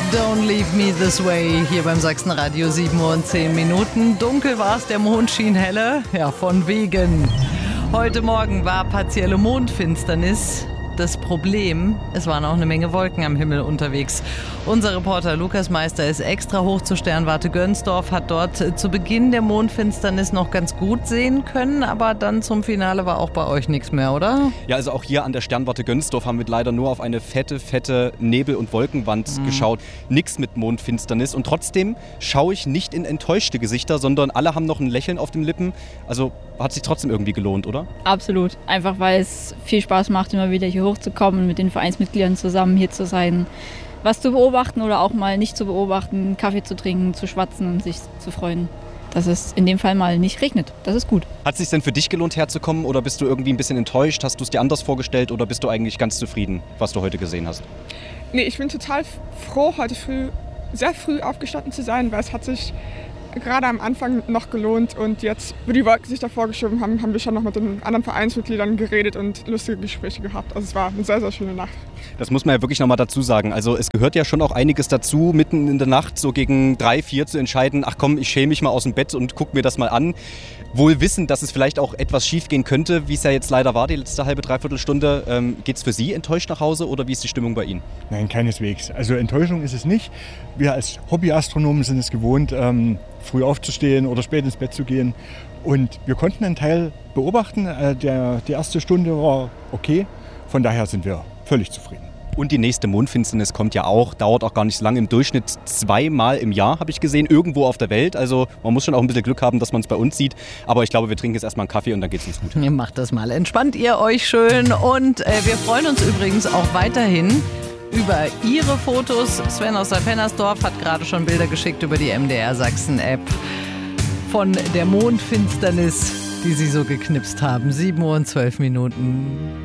Don't Leave Me This Way, hier beim Sachsenradio, 7 Uhr und 10 Minuten. Dunkel war es, der Mond schien helle, ja von wegen. Heute Morgen war partielle Mondfinsternis. Das Problem, es waren auch eine Menge Wolken am Himmel unterwegs. Unser Reporter Lukas Meister ist extra hoch zur Sternwarte Gönsdorf, hat dort zu Beginn der Mondfinsternis noch ganz gut sehen können, aber dann zum Finale war auch bei euch nichts mehr, oder? Ja, also auch hier an der Sternwarte Gönsdorf haben wir leider nur auf eine fette Nebel- und Wolkenwand geschaut. Nix mit Mondfinsternis und trotzdem schaue ich nicht in enttäuschte Gesichter, sondern alle haben noch ein Lächeln auf den Lippen. Also hat sich trotzdem irgendwie gelohnt, oder? Absolut. Einfach weil es viel Spaß macht, immer wieder hier hochzukommen, mit den Vereinsmitgliedern zusammen hier zu sein, was zu beobachten oder auch mal nicht zu beobachten, Kaffee zu trinken, zu schwatzen und sich zu freuen, dass es in dem Fall mal nicht regnet. Das ist gut. Hat es sich denn für dich gelohnt herzukommen oder bist du irgendwie ein bisschen enttäuscht? Hast du es dir anders vorgestellt oder bist du eigentlich ganz zufrieden, was du heute gesehen hast? Nee, ich bin total froh, heute sehr früh aufgestanden zu sein, weil es hat sich gerade am Anfang noch gelohnt und jetzt, wo die Wolken sich davor geschoben haben, haben wir schon noch mit den anderen Vereinsmitgliedern geredet und lustige Gespräche gehabt. Also es war eine sehr, sehr schöne Nacht. Das muss man ja wirklich nochmal dazu sagen. Also es gehört ja schon auch einiges dazu, mitten in der Nacht so gegen 3, 4 zu entscheiden, ach komm, ich schäme mich mal aus dem Bett und guck mir das mal an. Wohl wissend, dass es vielleicht auch etwas schief gehen könnte, wie es ja jetzt leider war, die letzte halbe, dreiviertel Stunde. Geht es für Sie enttäuscht nach Hause oder wie ist die Stimmung bei Ihnen? Nein, keineswegs. Also Enttäuschung ist es nicht. Wir als Hobbyastronomen sind es gewohnt, früh aufzustehen oder spät ins Bett zu gehen. Und wir konnten einen Teil beobachten. Die erste Stunde war okay. Von daher sind wir völlig zufrieden. Und die nächste Mondfinsternis kommt ja auch, dauert auch gar nicht so lange, im Durchschnitt 2-mal im Jahr, habe ich gesehen, irgendwo auf der Welt. Also man muss schon auch ein bisschen Glück haben, dass man es bei uns sieht. Aber ich glaube, wir trinken jetzt erstmal einen Kaffee und dann geht es uns gut. Ihr macht das mal, entspannt ihr euch schön. Und wir freuen uns übrigens auch weiterhin über Ihre Fotos. Sven aus Saalfennersdorf hat gerade schon Bilder geschickt über die MDR Sachsen-App von der Mondfinsternis, die Sie so geknipst haben. 7 Uhr und 12 Minuten.